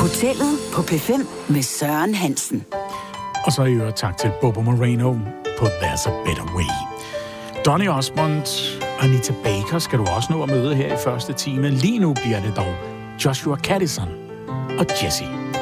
Hotellet på P5 med Søren Hansen. Og så i øvrigt tak til Bobo Moreno på There's a Better Way. Donny Osmond og Anita Baker skal du også nå at møde her i første time. Lige nu bliver det dog Joshua Caddison og Jessie.